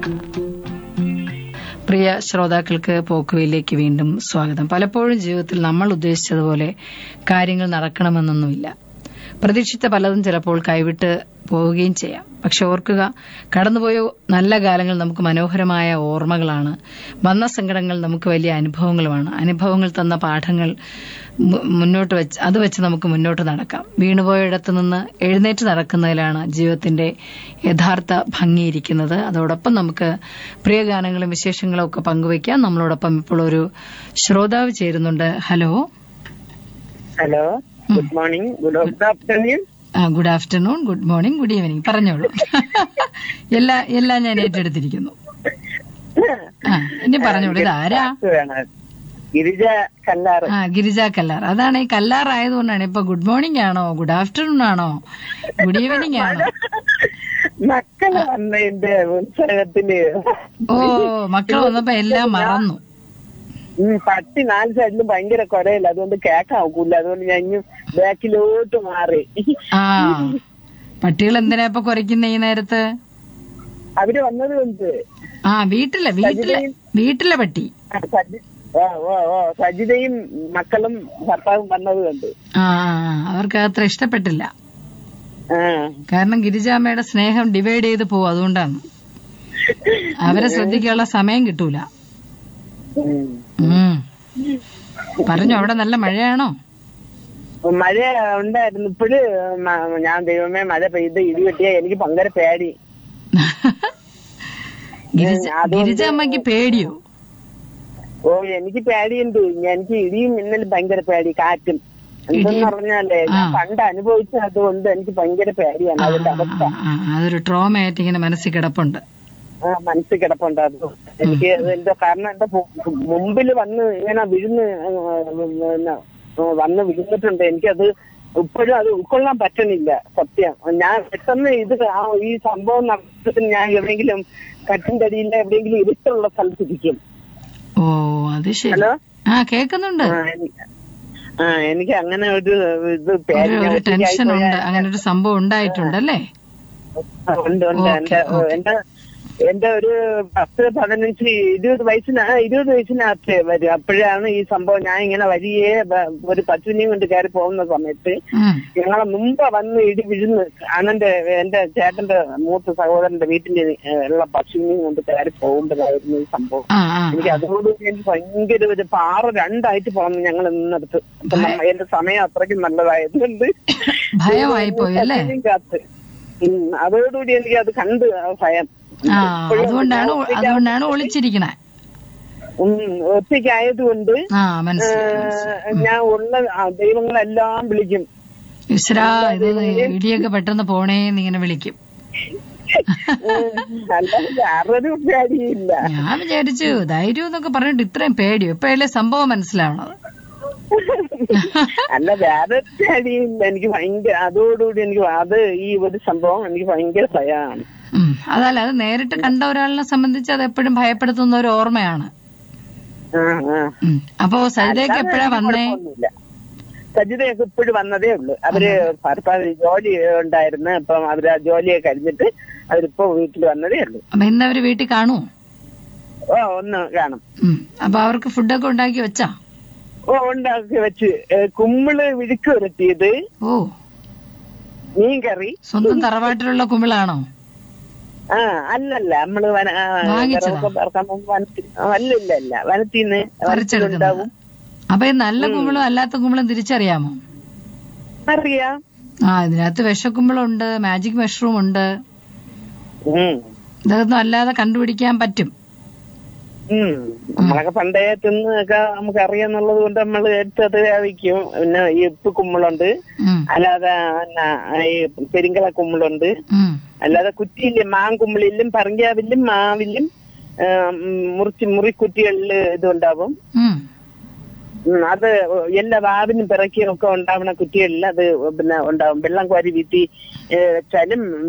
പ്രിയ ശ്രോതാക്കൾക്ക് പോക്കുവയിലേക്ക് വീണ്ടും സ്വാഗതം. പലപ്പോഴും ജീവിതത്തിൽ നമ്മൾ ഉദ്ദേശിച്ചതുപോലെ കാര്യങ്ങൾ നടക്കണമെന്നൊന്നുമില്ല. പ്രതീക്ഷിച്ച പലതും ചിലപ്പോൾ കൈവിട്ട് പോവുകയും ചെയ്യാം. പക്ഷെ ഓർക്കുക, കടന്നുപോയ നല്ല കാലങ്ങൾ നമുക്ക് മനോഹരമായ ഓർമ്മകളാണ്. വന്ന സങ്കടങ്ങൾ നമുക്ക് വലിയ അനുഭവങ്ങളുമാണ്. അനുഭവങ്ങൾ തന്ന പാഠങ്ങൾ അത് വെച്ച് നമുക്ക് മുന്നോട്ട് നടക്കാം. വീണുപോയിടത്തു നിന്ന് എഴുന്നേറ്റ് നടക്കുന്നതിലാണ് ജീവിതത്തിന്റെ യഥാർത്ഥ ഭംഗിയിരിക്കുന്നത്. അതോടൊപ്പം നമുക്ക് പ്രിയ ഗാനങ്ങളും വിശേഷങ്ങളും ഒക്കെ പങ്കുവയ്ക്കാം. നമ്മളോടൊപ്പം ഇപ്പോൾ ഒരു ശ്രോതാവ് ചേരുന്നുണ്ട്. Hello. Hello, good morning, good afternoon. Good afternoon, good morning, good evening. പറഞ്ഞോളൂ. എല്ലാം ഞാൻ ഏറ്റെടുത്തിരിക്കുന്നു. ഇനി പറഞ്ഞോളൂ. ഇതാരാ? ഗിരിജ കല്ലാർ. ഗിരിജ കല്ലാർ. അതാണ് ഈ കല്ലാർ ആയതുകൊണ്ടാണ്. ഇപ്പൊ ഗുഡ് മോർണിംഗ് ആണോ, ഗുഡ് ആഫ്റ്റർനൂൺ ആണോ, ഗുഡ് ഈവനിങ് ആണോ? മക്കള് വന്നതിന്റെ ഉത്സവത്തില്. ഓ, മക്കൾ വന്നപ്പോ എല്ലാം മറന്നു. പട്ടി 4 സൈഡിലും ഭയങ്കര കുരയില്ല, അതുകൊണ്ട് കേക്കാവൂല. അതുകൊണ്ട് ഞാൻ ഇനി ബാക്കിലോട്ട് മാറി. പട്ടികൾ എന്തിനാ ഇപ്പൊ കുരയ്ക്കുന്ന ഈ നേരത്ത്? അവര് വന്നത് കൊണ്ട്. വീട്ടിലെ പട്ടി. സജിതയും മക്കളും ഭർത്താവും വന്നത് കൊണ്ട്. അവർക്ക് അത്ര ഇഷ്ടപ്പെട്ടില്ല. കാരണം ഗിരിജാമ്മയുടെ സ്നേഹം ഡിവൈഡ് ചെയ്ത് പോവും. അതുകൊണ്ടാണ് അവരെ ശ്രദ്ധിക്കാനുള്ള സമയം കിട്ടൂല. പറഞ്ഞു. അവിടെ നല്ല മഴയാണോ? മഴ ഉണ്ടായിരുന്നു. ഇപ്പോഴ് ഞാൻ ദൈവമേ മഴ പെയ്ത് ഇടിവെട്ടിയാ എനിക്ക് ഭയങ്കര പേടി. ഗിരിജാമ്മക്ക് പേടിയോ? ഓ, എനിക്ക് പേടിയുണ്ട്. എനിക്ക് ഇടിയും മിന്നലും ഭയങ്കര പേടി, കാറ്റും. എന്തെന്ന് പറഞ്ഞാലേ ഞാൻ പണ്ട് അനുഭവിച്ചതുകൊണ്ട് എനിക്ക് ഭയങ്കര പേടിയാണ് അതിന്റെ അവസ്ഥ. അതൊരു ട്രോമയായിട്ട് ഇങ്ങനെ മനസ്സിൽ കിടപ്പുണ്ട്. മനസ്സിൽ കിടപ്പുണ്ട്. അത് എനിക്ക് എന്തോ കാരണം എന്റെ മുമ്പിൽ വന്ന് ഇങ്ങനെ വന്ന് വിഴുന്നിട്ടുണ്ട്. എനിക്കത് ഇപ്പോഴും അത് ഉൾക്കൊള്ളാൻ പറ്റണില്ല. സത്യം. ഞാൻ പെട്ടെന്ന് ഈ സംഭവം നടത്തിട്ട് ഞാൻ എവിടെയെങ്കിലും കട്ടിന്റെ അടിയിലെ എവിടെയെങ്കിലും ഇരുട്ടുള്ള സ്ഥലത്തിരിക്കും. ഓ, അത് ശരി. ഹലോ, കേൾക്കുന്നുണ്ട്. എനിക്ക് അങ്ങനെ ഒരു ടെൻഷൻ ഉണ്ട്. അങ്ങനെ ഒരു സംഭവം ഉണ്ടായിട്ടുണ്ടല്ലേ? ഉണ്ട്. എന്റെ ഒരു 10, 15, 20 വയസ്സിനകത്ത് വരും. അപ്പോഴാണ് ഈ സംഭവം. ഞാൻ ഇങ്ങനെ വഴിയെ ഒരു പശുവിനെയും കൊണ്ട് കയറി പോകുന്ന സമയത്ത് ഞങ്ങളെ മുമ്പ് വന്ന് ഇടി വിഴുന്ന് എന്റെ ചേട്ടന്റെ മൂത്ത സഹോദരന്റെ വീട്ടിന്റെ ഉള്ള പശുവിനെയും കൊണ്ട് കയറി പോകുമ്പോഴായിരുന്നു ഈ സംഭവം. എനിക്ക് അതുകൊണ്ട് എനിക്ക് ഭയങ്കര ഒരു പാറ രണ്ടായിട്ട് പോകണം ഞങ്ങൾ നിന്നെടുത്ത്. എന്റെ സമയം അത്രയ്ക്കും നല്ലതായതുകൊണ്ട് അതോടുകൂടി എനിക്ക് അത് കണ്ട് ഭയം. അതുകൊണ്ടാണ് ഒളിച്ചിരിക്കണേ. ഒറ്റയ്ക്കായതുകൊണ്ട് ഞാൻ ഉള്ള ദൈവങ്ങളെല്ലാം വിളിക്കും. ഇടിയൊക്കെ പെട്ടെന്ന് പോണേന്ന് ഇങ്ങനെ വിളിക്കും. അല്ലാതെ പേടിയില്ല. ഞാൻ വിചാരിച്ചു ധൈര്യം എന്നൊക്കെ പറഞ്ഞിട്ട് ഇത്രയും പേടിയോ? ഇപ്പഴല്ലേ സംഭവം മനസ്സിലാവണത്. അല്ല, വേറെ പേടിയില്ല. എനിക്ക് ഭയങ്കര അതോടുകൂടി എനിക്ക് അത് ഈ ഒരു സംഭവം എനിക്ക് ഭയങ്കര ഭയമാണ്. അതല്ല, അത് നേരിട്ട് കണ്ട ഒരാളിനെ സംബന്ധിച്ച് അത് എപ്പോഴും ഭയപ്പെടുത്തുന്ന ഒരു ഓർമ്മയാണ്. അപ്പൊ സജിതയൊക്കെ എപ്പോഴാ വന്നേ? സജിതയൊക്കെ ഇപ്പോഴും വന്നതേ ഉള്ളു. അവര് ഭർത്താവ് ജോലി ഉണ്ടായിരുന്നു. അപ്പം അവര് ആ ജോലിയൊക്കെ കഴിഞ്ഞിട്ട് അവരിപ്പോ വീട്ടിൽ വന്നതേ ഉള്ളു. അപ്പൊ ഇന്ന് അവര് വീട്ടിൽ കാണുമോ? ഒന്ന് കാണും. അപ്പൊ അവർക്ക് ഫുഡൊക്കെ ഉണ്ടാക്കി വെച്ചാ? ഉണ്ടാക്കി വെച്ച്. കുമ്മിള് വിഴുക്ക് വരട്ടിയത്, മീൻ കറി. സ്വന്തം തറവാട്ടിലുള്ള കുമ്മിളാണോ? അല്ലല്ല, നമ്മള് അല്ലല്ല വനത്തിന്ന് ഉണ്ടാവും. അപ്പൊ ഈ നല്ല കുമ്പിളും അല്ലാത്ത കുമ്പിളും തിരിച്ചറിയാമോ? അറിയാം. ഇതിനകത്ത് വിഷക്കുമ്പിളുണ്ട്, മാജിക് മഷ്റൂം ഉണ്ട്. ഇതൊന്നും അല്ലാതെ കണ്ടുപിടിക്കാൻ പറ്റും. നമ്മളൊക്കെ പണ്ടേ തിന്നൊക്കെ നമുക്ക് അറിയാന്നുള്ളത് കൊണ്ട് നമ്മൾ എടുത്തത് വയ്ക്കും. പിന്നെ ഈ ഉപ്പ് കുമ്പിളുണ്ട്, അല്ലാതെ ഈ പെരിങ്കല കുമ്പിളുണ്ട്, അല്ലാതെ കുറ്റിയില്ലേ മാങ്കുമ്പിളിലും പറങ്കാവിലും മാവിലും മുറിക്കുറ്റികളില് ഇതുണ്ടാവും. അത് എല്ലാ വാവിനും പിറക്കിയും ഒക്കെ ഉണ്ടാവുന്ന കുറ്റികളിൽ അത് പിന്നെ ഉണ്ടാവും. വെള്ളം കോരി വീട്ടി വെച്ചാലും